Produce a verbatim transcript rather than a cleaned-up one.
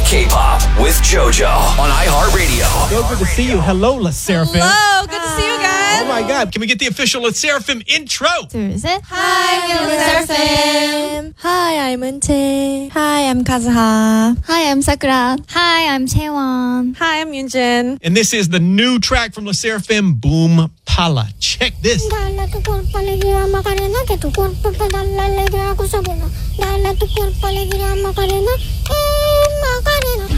K-pop with JoJo on iHeartRadio. So good to see you. Hello, La Seraphim. Hello, good to see you guys. Oh my God. Can we get the official La Seraphim intro? 둘, 셋. Hi, we're La Seraphim. Hi, I'm Euntae. Hi, I'm Kazuha. Hi, I'm Sakura. Hi, I'm Chaewon. Hi, I'm Yoonjin. And this is the new track from La Seraphim, Boom Pala. Check this. Dala tu cuerpo alegría Macarena, que tu cuerpo te da la alegría cosa buena. Dala tu cuerpo alegría Macarena, eh Macarena.